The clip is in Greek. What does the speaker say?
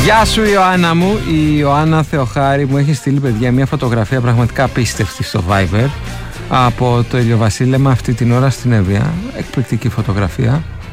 Γεια σου Ιωάννα μου. Η Ιωάννα Θεοχάρη μου έχει στείλει, παιδιά, μια φωτογραφία πραγματικά απίστευτη στο Viber από το ηλιοβασίλεμα αυτή την ώρα στην Εύβοια. Εκπληκτική φωτογραφία.